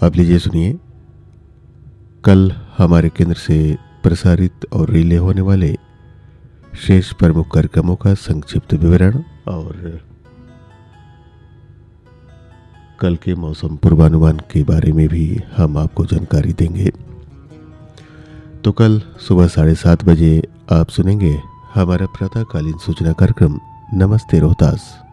अब लीजिए सुनिए कल हमारे केंद्र से प्रसारित और रिले होने वाले शेष प्रमुख कार्यक्रमों का संक्षिप्त विवरण और कल के मौसम पूर्वानुमान के बारे में भी हम आपको जानकारी देंगे। तो कल सुबह 7:30 बजे आप सुनेंगे हमारा प्रातःकालीन सूचना कार्यक्रम नमस्ते रोहतास।